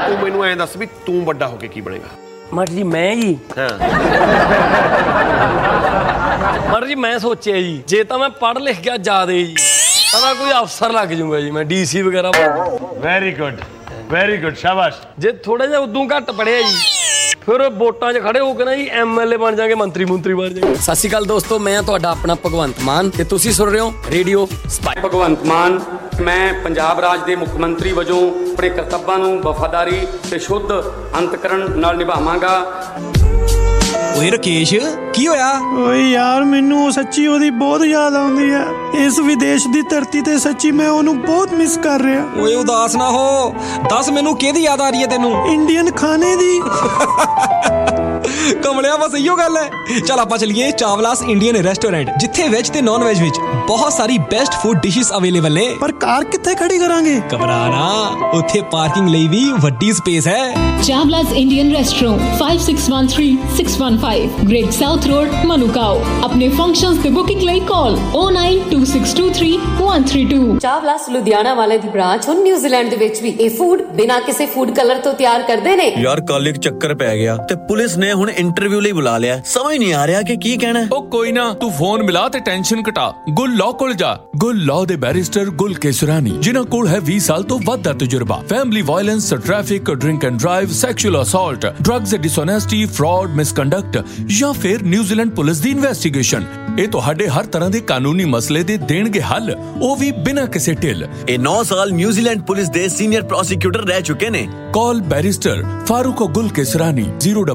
ਤੂੰ ਮੈਨੂੰ ਐਂ ਦੱਸ ਵੀ ਤੂੰ ਵੱਡਾ ਹੋ ਕੇ ਕੀ ਬਣੇਗਾ? ਮਾਸਟਰ ਜੀ ਮੈਂ ਜੀ ਮਾਸਟਰ ਜੀ ਮੈਂ ਸੋਚਿਆ ਜੀ ਜੇ ਤਾਂ ਮੈਂ ਪੜ੍ਹ ਲਿਖ ਗਿਆ ਜ਼ਿਆਦਾ ਜੀ ਤਾਂ ਮੈਂ ਕੋਈ ਅਫਸਰ ਲੱਗ ਜਾਊਂਗਾ ਜੀ, ਮੈਂ DC ਵਗੈਰਾ। ਵੈਰੀ ਗੁੱਡ ਸ਼ਾਬਾਸ਼। ਜੇ ਥੋੜਾ ਜਿਹਾ ਉਦੋਂ ਘੱਟ ਪੜ੍ਹਿਆ ਜੀ ਫਿਰ ਵੋਟਾਂ 'ਚ ਖੜੇ ਹੋ ਕੇ ਨਾ ਜੀ MLA ਬਣ ਜਾਗੇ, ਮੰਤਰੀ ਬਣ ਜਾਗੇ। ਸਤਿ ਸ਼੍ਰੀ ਅਕਾਲ ਦੋਸਤੋ, ਮੈਂ ਤੁਹਾਡਾ ਆਪਣਾ ਭਗਵੰਤ ਮਾਨ ਤੇ ਤੁਸੀਂ ਸੁਣ ਰਹੇ ਹੋ ਰੇਡੀਓ ਸਪਾਈ। ਭਗਵੰਤ ਮਾਨ, ਮੈਂ ਪੰਜਾਬ ਰਾਜ ਦੇ ਮੁੱਖ ਮੰਤਰੀ ਵਜੋਂ ਆਪਣੇ ਕਰਤੱਵਾਂ ਨੂੰ ਵਫਾਦਾਰੀ ਤੇ ਸ਼ੁੱਧ ਅੰਤਕਰਨ ਨਾਲ ਨਿਭਾਵਾਂਗਾ। ਓਏ ਰਕੇਸ਼, ਕੀ ਹੋਇਆ? ਓਏ ਯਾਰ ਮੈਨੂੰ ਸੱਚੀ ਉਹਦੀ ਬਹੁਤ ਯਾਦ ਆਉਂਦੀ ਹੈ। ਇਸ ਵਿਦੇਸ਼ ਦੀ ਧਰਤੀ ਤੇ ਸੱਚੀ ਮੈਂ ਉਹਨੂੰ ਬਹੁਤ ਮਿਸ ਕਰ ਰਿਹਾ। ਓਏ ਉਦਾਸ ਨਾ ਹੋ, ਦੱਸ ਮੈਨੂੰ ਕਿਹਦੀ ਯਾਦ ਆ ਰਹੀ ਹੈ ਤੈਨੂੰ? ਇੰਡੀਅਨ ਖਾਣੇ ਦੀ। ਕਮਲਿਆ ਬਸ ਇਹੋ ਗੱਲ ਹੈ। ਚੱਲ ਆਪਾਂ ਚੱਲੀਏ ਚਾਵਲਾਸ ਇੰਡੀਅਨ ਰੈਸਟੋਰੈਂਟ, ਜਿੱਥੇ ਵੈਜ ਤੇ ਨਾਨ ਵੈਜ ਵਿੱਚ ਬਹੁਤ ਸਾਰੀ ਬੈਸਟ ਫੂਡ ਡਿਸ਼ਸ ਅਵੇਲੇਬਲ ਨੇ। ਪਰ ਕਾਰ ਕਿੱਥੇ ਖੜੀ ਕਰਾਂਗੇ? ਘਬਰਾ ਨਾ, ਉੱਥੇ ਪਾਰਕਿੰਗ ਲਈ ਵੀ ਵੱਡੀ ਸਪੇਸ ਹੈ। ਚਾਵਲਾਸ Indian restaurant 5613-615 great south road, ਮਨੂਕਾਓ। ਆਪਣੇ ਫੰਕਸ਼ਨਸ ਤੇ ਬੁਕਿੰਗ ਲਈ ਕਾਲ 0926233132। ਚਾਵਲਾਸ ਲੁਧਿਆਣਾ ਵਾਲੇ ਦੀ ਬ੍ਰਾਂਚ ਹੁਣ ਨਿਊਜ਼ੀਲੈਂਡ ਦੇ ਵਿੱਚ ਵੀ ਇਹ ਫੂਡ ਬਿਨਾਂ ਕਿਸੇ ਫੂਡ ਕਲਰ ਤੋਂ ਤਿਆਰ ਕਰਦੇ ਨੇ। ਯਾਰ ਕੱਲ ਇੱਕ ਚੱਕਰ ਪੈ ਗਿਆ ਤੇ ਪੁਲਿਸ ਨੇ ਹੁਣ ਇੰਟਰਵਿਊ ਲਈ ਬੁਲਾ ਲਿਆ। ਸਮਝ ਨਹੀਂ ਆ ਰਿਹਾ ਕਿ ਕੀ ਕਹਿਣਾ। ਉਹ ਕੋਈ ਨਾ, ਤੂੰ ਫੋਨ ਮਿਲਾ ਤੇ ਟੈਨਸ਼ਨ ਘਟਾ। ਗੁੱਲ ਲਾਅ ਕੋਲ ਜਾ। ਗੁੱਲ ਲਾਅ ਦੇ ਬੈਰਿਸਟਰ ਗੁੱਲ ਕੇਸਰਾਨੀ, ਜਿਨ੍ਹਾਂ ਕੋਲ ਹੈ 20 ਸਾਲ ਤੋਂ ਵੱਧ ਦਾ ਤਜਰਬਾ। Family violence, traffic, drink and drive, sexual assault, drugs, ਡਿਸਓਨੈਸਟੀ, fraud, misconduct ਜਾਂ ਫਿਰ ਨਿਊਜ਼ੀਲੈਂਡ ਪੁਲਿਸ ਦੀ ਇਨਵੈਸਟੀਗੇਸ਼ਨ। ਇਹ ਤੁਹਾਡੇ ਹਰ ਤਰ੍ਹਾਂ ਦੇ ਕਾਨੂੰਨੀ ਮਸਲੇ ਦੇ ਦੇਣਗੇ ਹੱਲ, ਉਹ ਵੀ ਬਿਨਾਂ ਕਿਸੇ ਢਿੱਲ। ਇਹ 9 ਸਾਲ ਨਿਊਜ਼ੀਲੈਂਡ ਪੁਲਿਸ ਦੇ ਸੀਨੀਅਰ ਪ੍ਰੋਸੀਕਿਊਟਰ ਰਹਿ ਚੁੱਕੇ ਨੇ। ਕਾਲ ਬੈਰਿਸਟਰ ਫਾਰੂਕ ਗੁੱਲ ਕੇਸਰਾਨੀ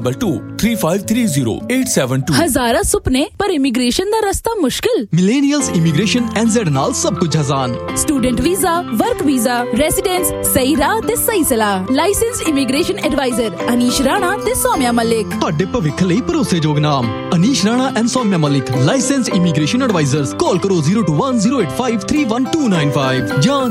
022-3530-872। ਹਜ਼ਾਰਾਂ ਸੁਪਨੇ ਪਰ ਇਮੀਗ੍ਰੇਸ਼ਨ ਦਾ ਰਸਤਾ ਮੁਸ਼ਕਿਲ। ਮਿਲੇਨੀਅਲਸ ਇਮੀਗ੍ਰੇਸ਼ਨ NZ ਨਾਲ ਸਭ ਕੁਝ ਆਸਾਨ। Student visa, work visa, residence, ਸਹੀ ਰਾਹ ਤੇ ਸਹੀ ਸਲਾਹ। Licensed immigration advisor Anish Rana ਤੇ ਸੌਮਿਆ ਮਲਿਕ। ਤੁਹਾਡੇ ਭਵਿੱਖ ਲਈ ਭਰੋਸੇਯੋਗ ਨਾਮ Anish Rana and Saumya Malik, licensed immigration advisers. ਕਾਲ ਕਰੋ 021-085-31295 ਜਾਂ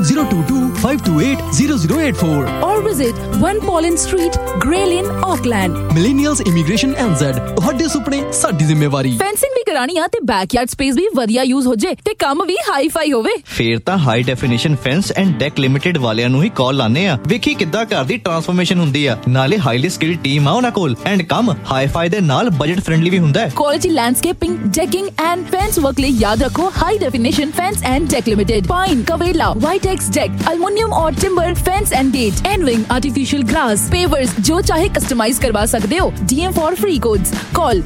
022-528-0084 or visit 1 Pollen Street, Grey Lane, Auckland. ਮਿਲੇਨੀਅਲਸ immigration NZ, ਤੁਹਾਡੇ ਸੁਪਨੇ ਸਾਡੀ ਜ਼ਿੰਮੇਵਾਰੀ। ਫੈਂਸਿੰਗ ਵੀ ਕਰਾਣੀ ਆ ਤੇ ਬੈਕਯਾਰਡ ਸਪੇਸ ਵੀ ਵਧੀਆ ਯੂਜ਼ ਹੋ ਜੇ ਤੇ ਕੰਮ ਵੀ ਹਾਈ ਫਾਈ ਹੋਵੇ। ਫੇਰ ਤਾਂ high definition fence and deck limited ਵਾਲਿਆਂ ਨੂੰ ਹੀ ਕਾਲ ਲਾਣੇ ਆ। ਵੇਖੀ ਕਿੱਦਾਂ ਘਰ ਦੀ ਟਰਾਂਸਫਰਮੇਸ਼ਨ ਹੁੰਦੀ ਆ, ਨਾਲੇ ਹਾਈਲੀ ਸਕਿਲਡ ਟੀਮ ਆ ਉਹਨਾਂ ਕੋਲ ਐਂਡ ਕੰਮ ਹਾਈ ਫਾਈ ਦੇ ਨਾਲ ਬਜਟ ਫ੍ਰੈਂਡਲੀ ਵੀ ਹੁੰਦਾ ਹੈ। Quality landscaping, ਡੈਕਿੰਗ and fence work ਲਈ ਯਾਦ ਰੱਖੋ high definition fence and deck limited. Pine, ਕਵੇਲਾ, ਵਾਈਟੈਕਸ deck, aluminium और timber fence and gate, envying, artificial grass, pavers, जो चाहे कस्टमाइज करवा सकते हो। DM for free codes. Call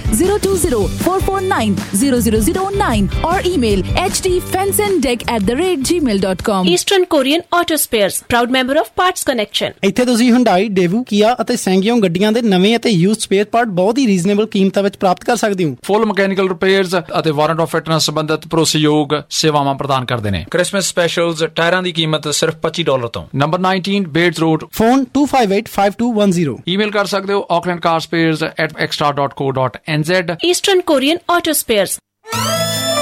020-449-0009 और email hdfenceanddeck@gmail.com। Eastern Korean auto spheres, proud member of parts connection. ਇੱਥੇ ਤੁਸੀਂ Hyundai, Daewoo, ਕੀਆ ਅਤੇ ਸੈਂਗਯੋਂਗ ਗੱਡੀਆਂ ਦੇ ਨਵੇਂ ਅਤੇ ਯੂਜ਼ਡ ਸਪੇਅਰ ਪਾਰਟ ਬਹੁਤ ਹੀ ਰੀਜ਼ਨੇਬਲ ਕੀਮਤਾਂ ਵਿੱਚ ਪ੍ਰਾਪਤ ਕਰ ਸਕਦੇ ਹੋ। ਫੁੱਲ ਮਕੈਨੀਕਲ ਰਿਪੇਅਰਸ ਅਤੇ ਵਾਰੰਟ ਆਫ ਫਿਟਨੈਸ ਸੰਬੰਧਿਤ ਭਰੋਸੇਯੋਗ ਸੇਵਾਵਾਂ ਪ੍ਰਦਾਨ ਕਰਦੇ ਨੇ। ਕ੍ਰਿਸਮਸ ਸਪੈਸ਼ਲਸ, ਟਾਇਰਾਂ ਦੀ ਕੀਮਤ ਸਿਰਫ $25 ਤੋਂ। Number 19 Bates road, phone 258-5210। Email ਕਰ ਸਕਦੇ ਹੋ aucklandcarspares@extra.co.nz। Eastern Korean auto spheres.